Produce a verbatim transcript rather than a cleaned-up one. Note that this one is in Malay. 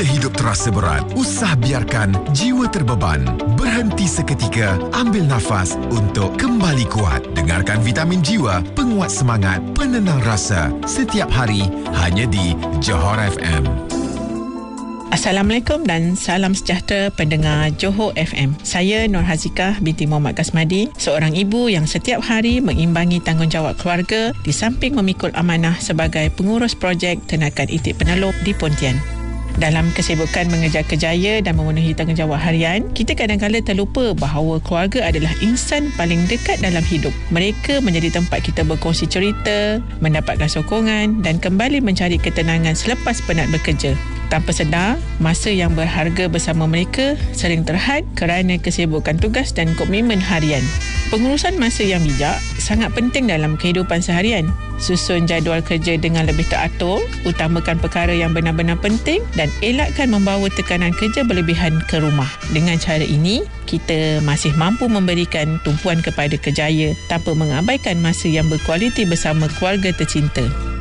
Bila hidup terasa berat, usah biarkan jiwa terbeban. Berhenti seketika, ambil nafas untuk kembali kuat. Dengarkan Vitamin Jiwa, penguat semangat, penenang rasa. Setiap hari, hanya di Johor F M. Assalamualaikum dan salam sejahtera pendengar Johor F M. Saya Nur Hazikah binti Muhammad Kasmadi, seorang ibu yang setiap hari mengimbangi tanggungjawab keluarga di samping memikul amanah sebagai pengurus projek Tenakan Itik Penelop di Pontian. Dalam kesibukan mengejar kejaya dan memenuhi tanggungjawab harian, kita kadang-kadang terlupa bahawa keluarga adalah insan paling dekat dalam hidup. Mereka menjadi tempat kita berkongsi cerita, mendapatkan sokongan dan kembali mencari ketenangan selepas penat bekerja. Tanpa sedar, masa yang berharga bersama mereka sering terhad kerana kesibukan tugas dan komitmen harian. Pengurusan masa yang bijak sangat penting dalam kehidupan seharian. Susun jadual kerja dengan lebih teratur, utamakan perkara yang benar-benar penting dan elakkan membawa tekanan kerja berlebihan ke rumah. Dengan cara ini, kita masih mampu memberikan tumpuan kepada kejaya tanpa mengabaikan masa yang berkualiti bersama keluarga tercinta.